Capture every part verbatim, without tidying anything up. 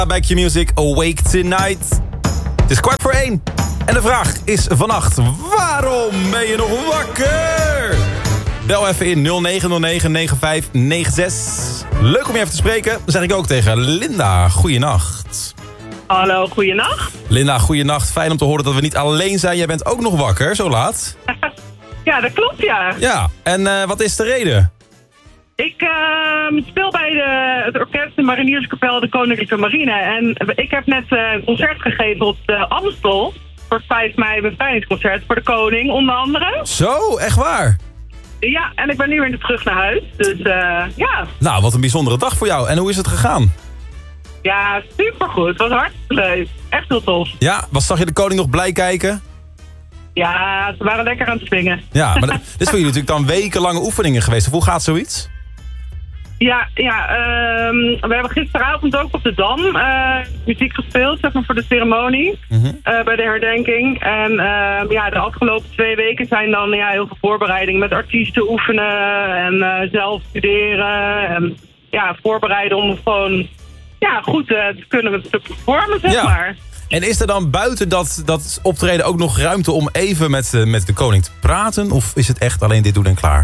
Bij Q-Music, Awake Tonight. Het is kwart voor één. En de vraag is vannacht, waarom ben je nog wakker? Bel even in nul negen nul negen negen vijf negen zes. Leuk om je even te spreken. Dan zeg ik ook tegen Linda, goeienacht. Hallo, goeienacht. Linda, goeienacht. Fijn om te horen dat we niet alleen zijn. Jij bent ook nog wakker, zo laat. Ja, dat klopt, ja. Ja, en uh, wat is de reden? Ik uh, speel bij de, het orkest de Marinierskapel de Koninklijke Marine. En ik heb net uh, een concert gegeven op de Amstel. Voor het vijf mei bevrijdingsconcert voor de koning, onder andere. Zo, echt waar? Ja, en ik ben nu weer terug naar huis. Dus uh, ja. Nou, wat een bijzondere dag voor jou. En hoe is het gegaan? Ja, supergoed. Het was hartstikke leuk. Echt heel tof. Ja, wat zag je de koning nog blij kijken? Ja, ze waren lekker aan het swingen. Ja, maar dit is voor jullie natuurlijk dan wekenlange oefeningen geweest. Hoe gaat zoiets? Ja, ja um, we hebben gisteravond ook op de Dam uh, muziek gespeeld, zeg maar, voor de ceremonie. Mm-hmm. uh, bij de herdenking. En uh, ja, de afgelopen twee weken zijn dan ja, heel veel voorbereiding met artiesten oefenen en uh, zelf studeren. En ja, voorbereiden om gewoon ja, goed uh, te kunnen te performen, zeg ja. maar. En is er dan buiten dat, dat optreden ook nog ruimte om even met, uh, met de koning te praten? Of is het echt alleen dit doen en klaar?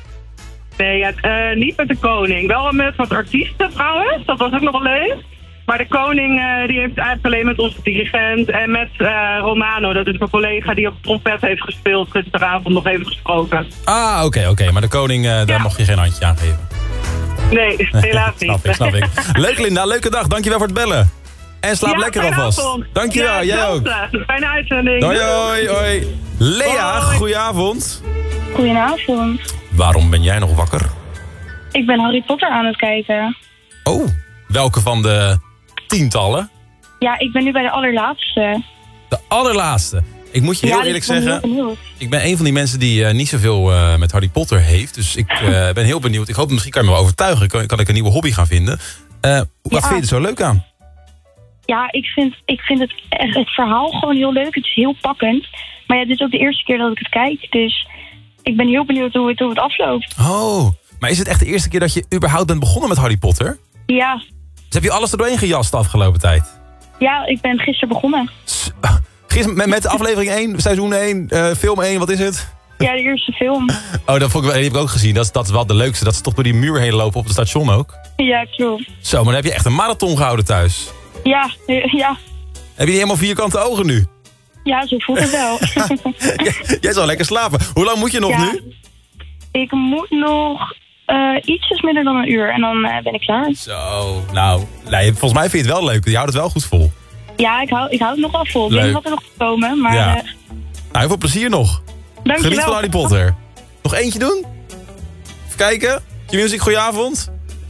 Nee, ja, uh, niet met de koning. Wel met wat artiesten trouwens. Dat was ook nog wel leuk. Maar de koning uh, die heeft eigenlijk alleen met onze dirigent en met uh, Romano, dat is mijn collega die op trompet heeft gespeeld, gisteravond nog even gesproken. Ah, oké, okay, oké. Okay. Maar de koning, uh, daar ja. mocht je geen handje aan geven? Nee, helaas niet. Snap ik, snap ik. Leuk Linda, leuke dag. Dankjewel voor het bellen. En slaap ja, lekker alvast. Avond. Dankjewel, ja, jij ook. Fijne uitzending. Hoi, hoi, hoi. Lea, hoi. Goedenavond. Goedenavond. Waarom ben jij nog wakker? Ik ben Harry Potter aan het kijken. Oh, welke van de tientallen? Ja, ik ben nu bij de allerlaatste. De allerlaatste? Ik moet je heel ja, eerlijk zeggen, heel ik ben een van die mensen die uh, niet zoveel uh, met Harry Potter heeft. Dus ik uh, ben heel benieuwd. Ik hoop misschien kan je me wel overtuigen. Kan, kan ik een nieuwe hobby gaan vinden. Uh, wat ja. vind je er zo leuk aan? Ja, ik vind, ik vind het, het verhaal gewoon heel leuk. Het is heel pakkend. Maar ja, dit is ook de eerste keer dat ik het kijk. Dus ik ben heel benieuwd hoe het, hoe het afloopt. Oh, maar is het echt de eerste keer dat je überhaupt bent begonnen met Harry Potter? Ja. Dus heb je alles er doorheen gejast de afgelopen tijd? Ja, ik ben gisteren begonnen. Gisteren met, met aflevering één, seizoen één, uh, film één, wat is het? Ja, de eerste film. Oh, dat, vond ik, die heb ik ook gezien. Dat is, dat is wel de leukste. Dat ze toch door die muur heen lopen op het station ook. Ja, klopt. Zo, maar dan heb je echt een marathon gehouden thuis. Ja, ja. Heb je niet helemaal vierkante ogen nu? Ja, zo voelt het wel. jij, jij zal lekker slapen. Hoe lang moet je nog ja, nu? Ik moet nog uh, ietsjes minder dan een uur en dan uh, ben ik klaar. Zo, nou, nee, volgens mij vind je het wel leuk. Je houdt het wel goed vol. Ja, ik hou, ik hou het nog wel vol. Ik weet niet wat er nog te komen, maar... Ja. Uh, nou, heel veel plezier nog. Dank Geniet je wel. van Harry Potter. Nog eentje doen? Even kijken. Q-Music, goedenavond.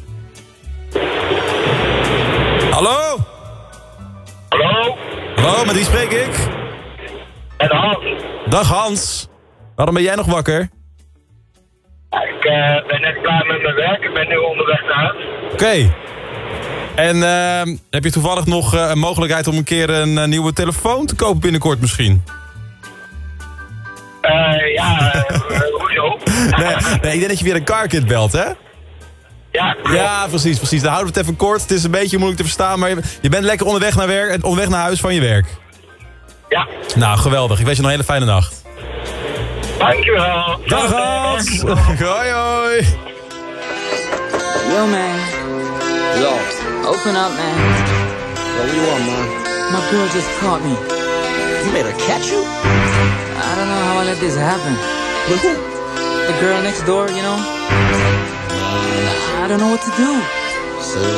Hallo? Hallo? Hallo, met wie spreek ik? Met Hans. Dag Hans. Waarom ben jij nog wakker? Ik uh, ben net klaar met mijn werk. Ik ben nu onderweg naar huis. Oké. Okay. En uh, heb je toevallig nog uh, een mogelijkheid om een keer een uh, nieuwe telefoon te kopen binnenkort misschien? Uh, ja, uh, hoezo? nee, nee, ik denk dat je weer een carkit belt, hè? Ja, ja, precies, precies. Dan houden we het even kort. Het is een beetje moeilijk te verstaan, maar je, je bent lekker onderweg naar werk en onderweg naar huis van je werk. Ja. Nou, geweldig. Ik wens je nog een hele fijne nacht. Dankjewel. Dag Hans. Hoi, hoi. Yo, man. Yo. Open up, man. Yo, what you want, man? My girl just caught me. You made her catch you? I don't know how I let this happen. With who? The girl next door, you know? I don't know what to do. So